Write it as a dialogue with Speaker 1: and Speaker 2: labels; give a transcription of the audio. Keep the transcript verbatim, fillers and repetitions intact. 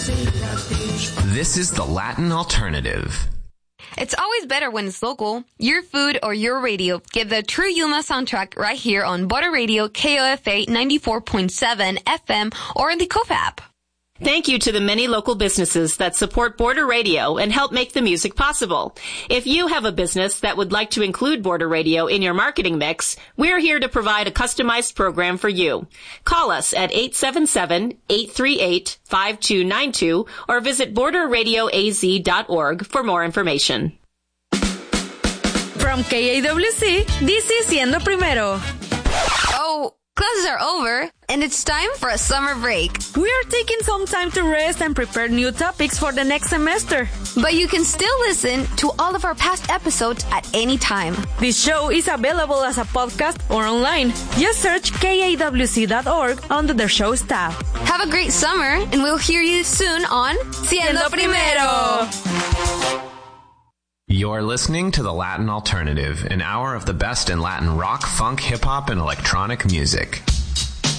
Speaker 1: This is the Latin Alternative.
Speaker 2: It's always better when it's local. Your food or your radio. Get the True Yuma soundtrack right here on Border Radio, K O F A ninety-four point seven F M, or in the C O F app.
Speaker 3: Thank you to the many local businesses that support Border Radio and help make the music possible. If you have a business that would like to include Border Radio in your marketing mix, we're here to provide a customized program for you. Call us at eight seven seven, eight three eight, five two nine two or visit border radio a z dot org for more information.
Speaker 4: From K A W C, this is Siendo Primero.
Speaker 2: Oh, classes are over, and it's time for a summer break.
Speaker 4: We are taking some time to rest and prepare new topics for the next semester.
Speaker 2: But you can still listen to all of our past episodes at any time.
Speaker 4: This show is available as a podcast or online. Just search K A W C dot org under the show's tab.
Speaker 2: Have a great summer, and we'll hear you soon on Siendo Primero.
Speaker 1: You're listening to the Latin Alternative, an hour of the best in Latin rock, funk, hip-hop, and electronic music.